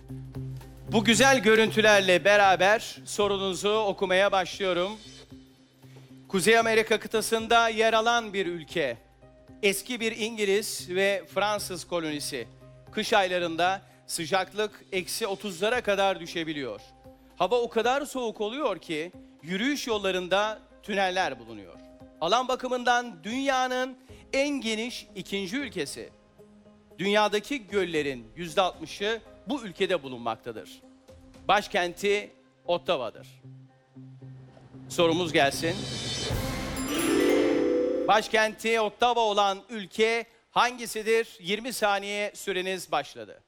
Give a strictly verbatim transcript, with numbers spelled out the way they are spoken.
Bu güzel görüntülerle beraber sorunuzu okumaya başlıyorum. Kuzey Amerika kıtasında yer alan bir ülke. Eski bir İngiliz ve Fransız kolonisi. Kış aylarında sıcaklık eksi otuzlara kadar düşebiliyor. Hava o kadar soğuk oluyor ki yürüyüş yollarında tüneller bulunuyor. Alan bakımından dünyanın en geniş ikinci ülkesi. Dünyadaki göllerin yüzde altmışı bu ülkede bulunmaktadır. Başkenti Ottawa'dır. Sorumuz gelsin. Başkenti Ottawa olan ülke hangisidir? yirmi saniye süreniz başladı.